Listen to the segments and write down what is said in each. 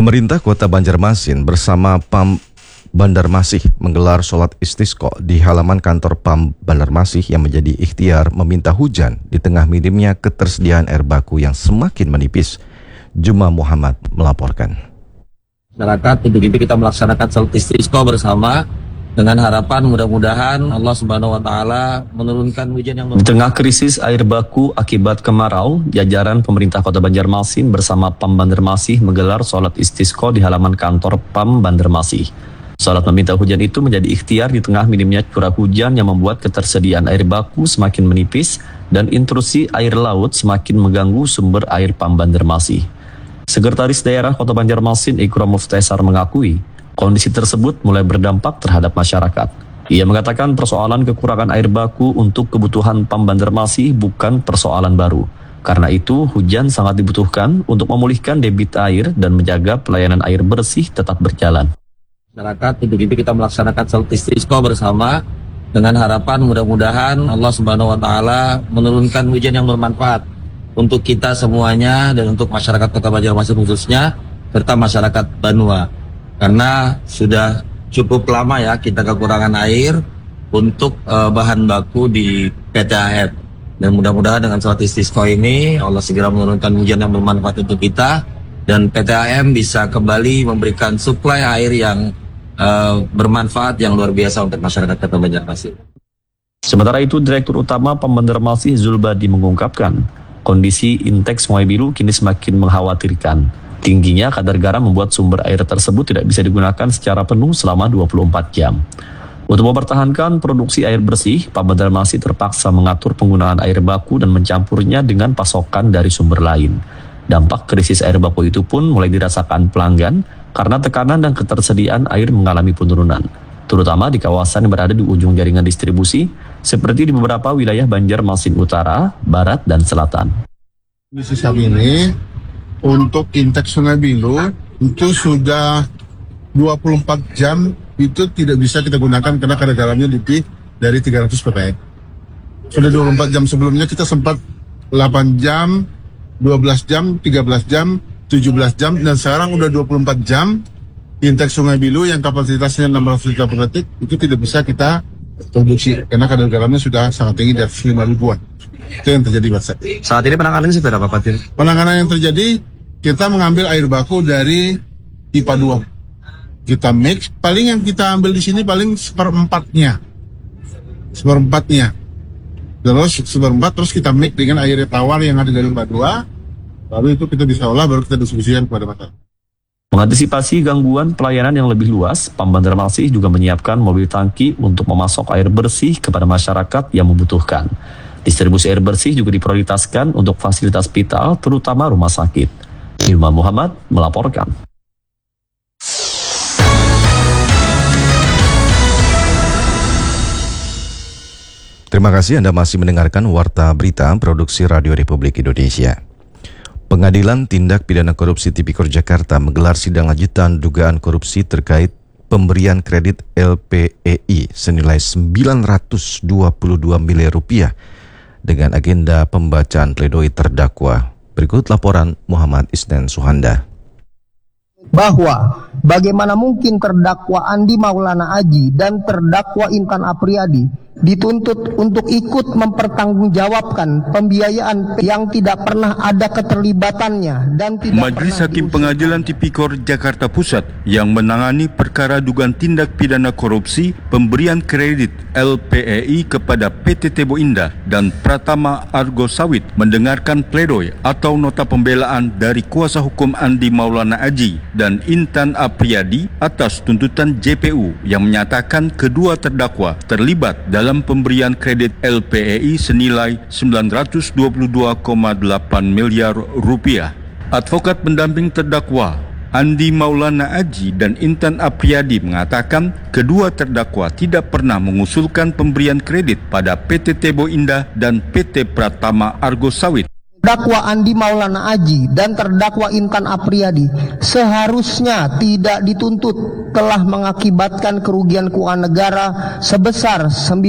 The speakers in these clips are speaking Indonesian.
Pemerintah Kota Banjarmasin bersama PAM Banjarmasin menggelar sholat istisqa di halaman kantor PAM Banjarmasin yang menjadi ikhtiar meminta hujan di tengah minimnya ketersediaan air baku yang semakin menipis. Juma Muhammad melaporkan. Masyarakat, untuk itu kita melaksanakan sholat istisqa bersama dengan harapan mudah-mudahan Allah Subhanahu wa Ta'ala menurunkan hujan yang di tengah krisis air baku akibat kemarau. Jajaran pemerintah Kota Banjarmasin bersama PAM Banjarmasin menggelar sholat istisqa di halaman kantor PAM Banjarmasin. Sholat meminta hujan itu menjadi ikhtiar di tengah minimnya curah hujan yang membuat ketersediaan air baku semakin menipis dan intrusi air laut semakin mengganggu sumber air PAM Banjarmasin. Sekretaris Daerah Kota Banjarmasin Ikram Muftaisar mengakui kondisi tersebut mulai berdampak terhadap masyarakat. Ia mengatakan persoalan kekurangan air baku untuk kebutuhan PAM Banjarmasin bukan persoalan baru. Karena itu, hujan sangat dibutuhkan untuk memulihkan debit air dan menjaga pelayanan air bersih tetap berjalan. Masyarakat, untuk itu kita melaksanakan sholat istisqa bersama dengan harapan mudah-mudahan Allah Subhanahu wa Ta'ala menurunkan hujan yang bermanfaat untuk kita semuanya dan untuk masyarakat Kota Banjarmasin khususnya serta masyarakat Banua. Karena sudah cukup lama ya kita kekurangan air untuk bahan baku di PTAM. Dan mudah-mudahan dengan sholat istisqa ini Allah segera menurunkan hujan yang bermanfaat untuk kita dan PTAM bisa kembali memberikan suplai air yang bermanfaat yang luar biasa untuk masyarakat Kota Banjarmasin. Sementara itu, Direktur Utama PAM Banjarmasin Zulbadi mengungkapkan kondisi intake Sungai Bilu kini semakin mengkhawatirkan. Tingginya kadar garam membuat sumber air tersebut tidak bisa digunakan secara penuh selama 24 jam. Untuk mempertahankan produksi air bersih, PAM Banjarmasin terpaksa mengatur penggunaan air baku dan mencampurnya dengan pasokan dari sumber lain. Dampak krisis air baku itu pun mulai dirasakan pelanggan karena tekanan dan ketersediaan air mengalami penurunan, terutama di kawasan yang berada di ujung jaringan distribusi, seperti di beberapa wilayah Banjarmasin Utara, Barat, dan Selatan. Kondisi saat ini untuk intake Sungai Bilu itu sudah 24 jam itu tidak bisa kita gunakan karena kadar garamnya lebih dari 300 ppm. Sudah 24 jam sebelumnya kita sempat 8 jam, 12 jam, 13 jam, 17 jam, dan sekarang udah 24 jam intake Sungai Bilu yang kapasitasnya 600 liter per detik itu tidak bisa kita produksi karena kadar garamnya sudah sangat tinggi di atas 5 ribuan. Itu yang terjadi Pak. Saat ini penanganannya seperti apa Pak? Penanganan yang terjadi, kita mengambil air baku dari IPA 2. Kita mix, paling yang kita ambil di sini paling seperempatnya. Terus kita mix dengan air tawar yang ada dari IPA 2. Lalu itu kita bisa olah, baru kita distribusikan kepada masyarakat. Mengantisipasi gangguan pelayanan yang lebih luas, PAM Banjarmasin juga menyiapkan mobil tangki untuk memasok air bersih kepada masyarakat yang membutuhkan. Distribusi air bersih juga diprioritaskan untuk fasilitas vital, terutama rumah sakit. Juma Muhammad melaporkan. Terima kasih Anda masih mendengarkan Warta Berita Produksi Radio Republik Indonesia. Pengadilan Tindak Pidana Korupsi Tipikor Jakarta menggelar sidang lanjutan dugaan korupsi terkait pemberian kredit LPEI senilai 922 miliar rupiah dengan agenda pembacaan pledoi terdakwa. Berikut laporan Muhammad Isnen Suhanda. Bahwa bagaimana mungkin terdakwa Andi Maulana Aji dan terdakwa Intan Apriyadi dituntut untuk ikut mempertanggungjawabkan pembiayaan yang tidak pernah ada keterlibatannya dan tidak Majelis Hakim Pengadilan Tipikor Jakarta Pusat yang menangani perkara dugaan tindak pidana korupsi pemberian kredit LPEI kepada PT Tebo Indah dan Pratama Argo Sawit mendengarkan pledoi atau nota pembelaan dari kuasa hukum Andi Maulana Aji dan Intan Apriyadi atas tuntutan JPU yang menyatakan kedua terdakwa terlibat dalam pemberian kredit LPEI senilai 922,8 miliar rupiah. Advokat pendamping terdakwa Andi Maulana Aji dan Intan Apriyadi mengatakan kedua terdakwa tidak pernah mengusulkan pemberian kredit pada PT Tebo Indah dan PT Pratama Argo Sawit. Terdakwa Andi Maulana Aji dan terdakwa Intan Apriyadi seharusnya tidak dituntut telah mengakibatkan kerugian keuangan negara sebesar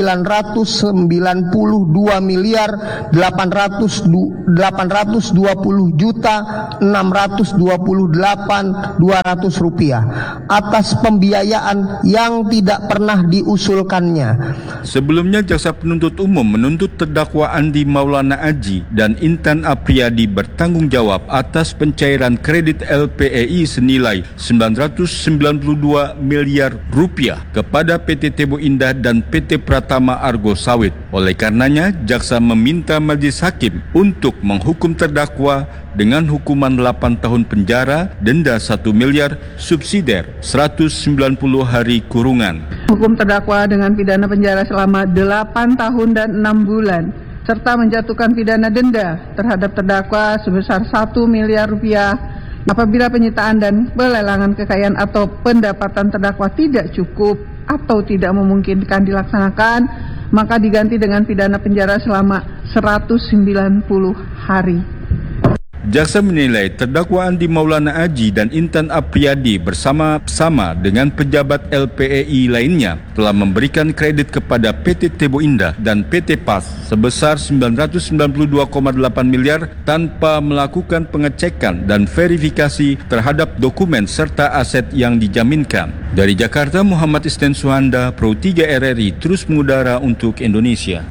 920.828.200 rupiah atas pembiayaan yang tidak pernah diusulkannya. Sebelumnya, jaksa penuntut umum menuntut terdakwa Andi Maulana Aji dan Intan Apriyadi bertanggung jawab atas pencairan kredit LPEI senilai 992 miliar rupiah kepada PT Tebo Indah dan PT Pratama Argo Sawit. Oleh karenanya, jaksa meminta majelis hakim untuk menghukum terdakwa dengan hukuman 8 tahun penjara, denda 1 miliar, subsidiar 190 hari kurungan. Hukum terdakwa dengan pidana penjara selama 8 tahun dan 6 bulan serta menjatuhkan pidana denda terhadap terdakwa sebesar 1 miliar rupiah apabila penyitaan dan pelelangan kekayaan atau pendapatan terdakwa tidak cukup atau tidak memungkinkan dilaksanakan, maka diganti dengan pidana penjara selama 190 hari. Jaksa menilai terdakwa Andi Maulana Aji dan Intan Apriyadi bersama-sama dengan pejabat LPEI lainnya telah memberikan kredit kepada PT Tebo Indah dan PT PAS sebesar 992,8 miliar tanpa melakukan pengecekan dan verifikasi terhadap dokumen serta aset yang dijaminkan. Dari Jakarta, Muhammad Isnen Suhanda, Pro 3 RRI terus mengudara untuk Indonesia.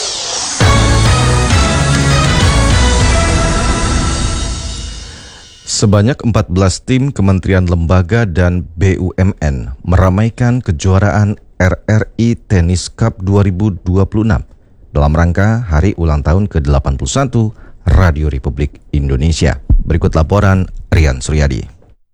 Sebanyak 14 tim kementerian lembaga dan BUMN meramaikan kejuaraan RRI Tennis Cup 2026 dalam rangka Hari Ulang Tahun ke-81 Radio Republik Indonesia. Berikut laporan Rian Suryadi.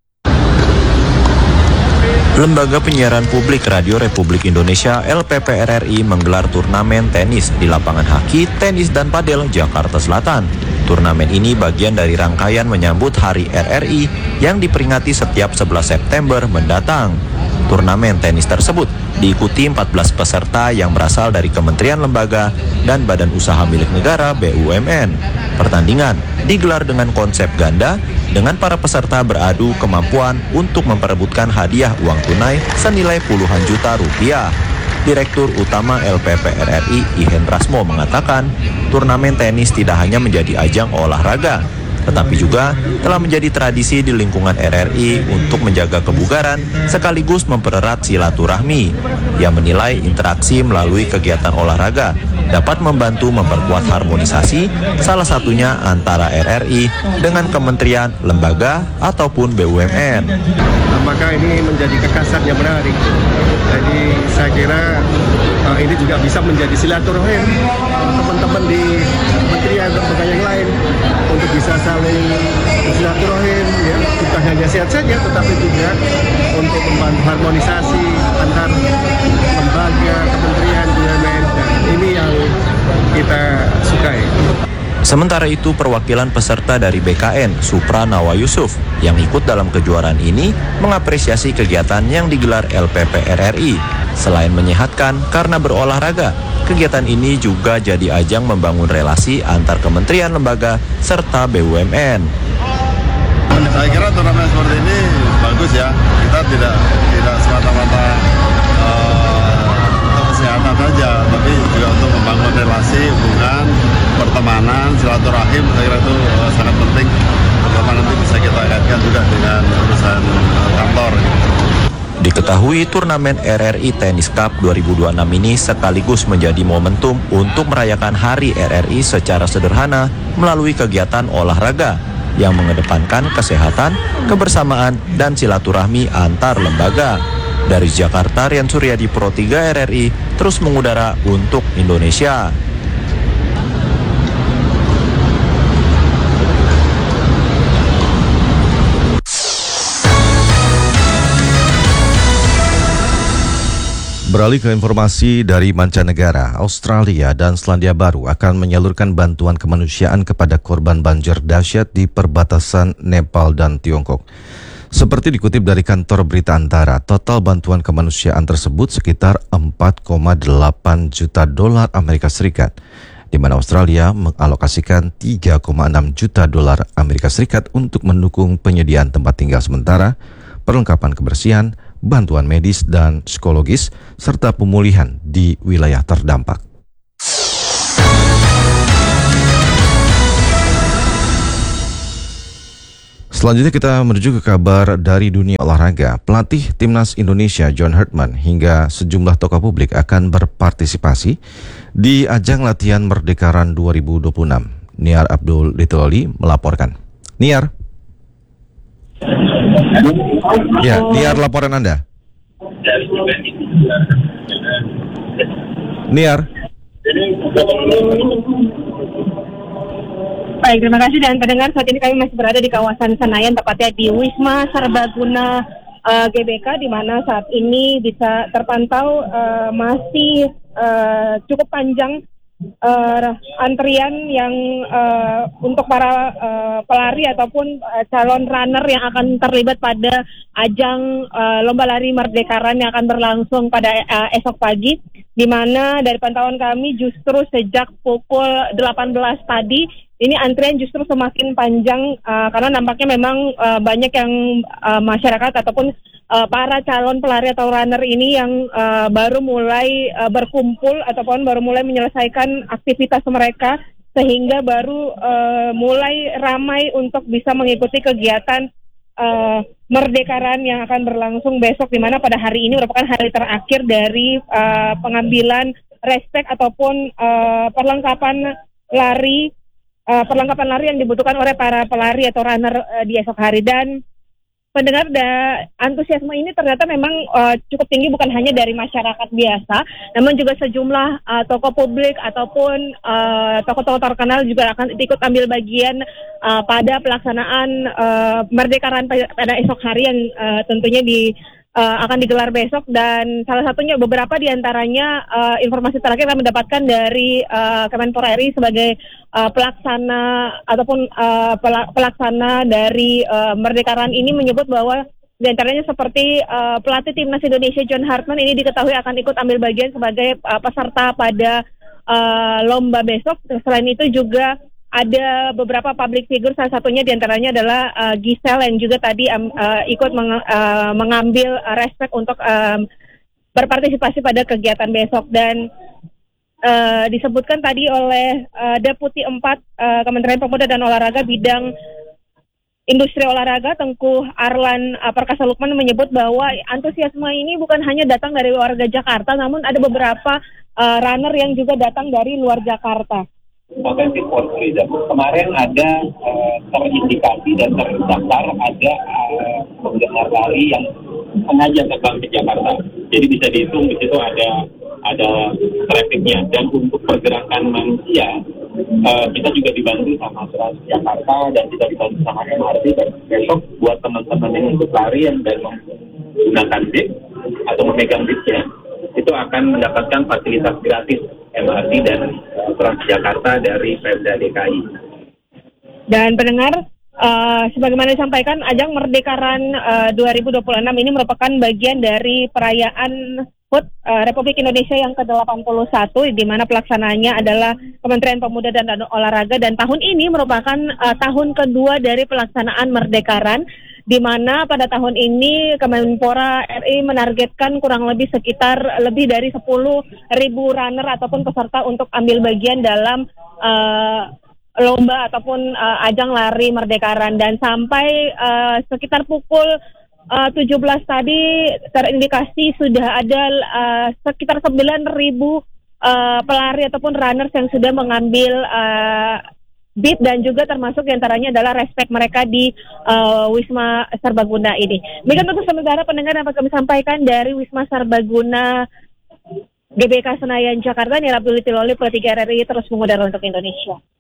Lembaga Penyiaran Publik Radio Republik Indonesia LPPRRI menggelar turnamen tenis di lapangan haki, tenis dan padel Jakarta Selatan. Turnamen ini bagian dari rangkaian menyambut Hari RRI yang diperingati setiap 11 September mendatang. Turnamen tenis tersebut diikuti 14 peserta yang berasal dari kementerian lembaga dan badan usaha milik negara BUMN. Pertandingan digelar dengan konsep ganda dengan para peserta beradu kemampuan untuk memperebutkan hadiah uang tunai senilai puluhan juta rupiah. Direktur Utama LPPRRI Ihan Rasmo mengatakan, turnamen tenis tidak hanya menjadi ajang olahraga, tetapi juga telah menjadi tradisi di lingkungan RRI untuk menjaga kebugaran sekaligus mempererat silaturahmi. Ia menilai interaksi melalui kegiatan olahraga dapat membantu memperkuat harmonisasi, salah satunya antara RRI dengan kementerian, lembaga, ataupun BUMN. Apakah ini menjadi kekasan yang menarik? Jadi saya kira ini juga bisa menjadi silaturahim teman-teman di kementerian lembaga yang lain untuk bisa saling silaturahim, ya, bukan hanya sehat saja tetapi juga untuk membantu harmonisasi antar lembaga, kementerian, BUMN. Ini yang kita sukai. Sementara itu, perwakilan peserta dari BKN, Supra Nawa Yusuf, yang ikut dalam kejuaraan ini mengapresiasi kegiatan yang digelar LPPRRI. Selain menyehatkan karena berolahraga, kegiatan ini juga jadi ajang membangun relasi antar kementerian lembaga serta BUMN. Saya kira turnamen seperti ini bagus ya. Kita tidak semata-mata kesehatan saja, tapi juga untuk membangun relasi, hubungan, pertemanan, silaturahim. Saya kira itu sangat penting. Terutama nanti bisa kita kaitkan juga dengan urusan kantor. Diketahui turnamen RRI Tennis Cup 2026 ini sekaligus menjadi momentum untuk merayakan Hari RRI secara sederhana melalui kegiatan olahraga yang mengedepankan kesehatan, kebersamaan, dan silaturahmi antar lembaga. Dari Jakarta, Rian Suryadi, Pro 3 RRI, terus mengudara untuk Indonesia. Beralih ke informasi dari mancanegara, Australia dan Selandia Baru akan menyalurkan bantuan kemanusiaan kepada korban banjir dahsyat di perbatasan Nepal dan Tiongkok. Seperti dikutip dari kantor berita Antara, total bantuan kemanusiaan tersebut sekitar 4,8 juta dolar Amerika Serikat di mana Australia mengalokasikan 3,6 juta dolar Amerika Serikat untuk mendukung penyediaan tempat tinggal sementara, perlengkapan kebersihan, bantuan medis dan psikologis, serta pemulihan di wilayah terdampak. Selanjutnya kita menuju ke kabar dari dunia olahraga. Pelatih Timnas Indonesia John Hartman hingga sejumlah tokoh publik akan berpartisipasi di ajang latihan Merdekaran 2026. Niar Abdul Litololi melaporkan. Niar. Ya, Niar, laporan Anda. Niar. Baik, terima kasih dan pendengar, saat ini kami masih berada di kawasan Senayan, tepatnya di Wisma Serbaguna GBK, di mana saat ini bisa terpantau masih cukup panjang antrian yang untuk para pelari ataupun calon runner yang akan terlibat pada ajang lomba lari Merdekaran yang akan berlangsung pada esok pagi, di mana dari pantauan kami justru sejak pukul 18 tadi ini antrian justru semakin panjang karena nampaknya memang banyak yang masyarakat ataupun para calon pelari atau runner ini yang baru mulai berkumpul ataupun baru mulai menyelesaikan aktivitas mereka, sehingga baru mulai ramai untuk bisa mengikuti kegiatan Merdekaran yang akan berlangsung besok, di mana pada hari ini merupakan hari terakhir dari pengambilan respek ataupun perlengkapan lari yang dibutuhkan oleh para pelari atau runner di esok hari. Dan pendengar, antusiasme ini ternyata memang cukup tinggi, bukan hanya dari masyarakat biasa, namun juga sejumlah tokoh publik ataupun tokoh-tokoh terkenal juga akan ikut ambil bagian pada pelaksanaan Merdekaran pada esok hari yang tentunya akan digelar besok. Dan salah satunya, beberapa di antaranya informasi terakhir kami mendapatkan dari Kemenpora RI sebagai pelaksana ataupun pelaksana dari Merdekaran ini menyebut bahwa di antaranya seperti pelatih Timnas Indonesia John Hartman ini diketahui akan ikut ambil bagian sebagai peserta pada lomba besok. Selain itu juga ada beberapa public figure, salah satunya diantaranya adalah Giselle yang juga tadi ikut mengambil respek untuk berpartisipasi pada kegiatan besok. Dan disebutkan tadi oleh Deputi 4 Kementerian Pemuda dan Olahraga bidang industri olahraga Tengku Arlan Perkasa Lukman menyebut bahwa antusiasme ini bukan hanya datang dari warga Jakarta, namun ada beberapa runner yang juga datang dari luar Jakarta. Potensi sport tourism. Kemarin ada terindikasi dan terdaftar ada penggemar lari yang sengaja terbang ke Jakarta. Jadi bisa dihitung di situ ada trafficnya. Dan untuk pergerakan manusia kita juga dibantu sama Transjakarta dan kita dibantu sama MRT. Dan besok buat teman-teman yang ikut lari yang dan menggunakan bis atau memegang bisnya, itu akan mendapatkan fasilitas gratis MRT dan Transjakarta dari Pemda DKI. Dan pendengar, sebagaimana disampaikan, ajang Merdekaran 2026 ini merupakan bagian dari perayaan HUT Republik Indonesia yang ke-81, di mana pelaksananya adalah Kementerian Pemuda dan Olahraga, dan tahun ini merupakan tahun kedua dari pelaksanaan Merdekaran, di mana pada tahun ini Kemenpora RI menargetkan kurang lebih sekitar lebih dari 10.000 runner ataupun peserta untuk ambil bagian dalam lomba ataupun ajang lari Merdekaran. Dan sampai sekitar pukul 17 tadi terindikasi sudah ada sekitar 9.000 pelari ataupun runners yang sudah mengambil bid, dan juga termasuk diantaranya adalah respek mereka di Wisma Serbaguna ini. Demikian untuk sementara pendengar dapat kami sampaikan dari Wisma Serbaguna GBK Senayan Jakarta. Niar Abdul Litololi, Pro 3 RRI terus mengudara untuk Indonesia.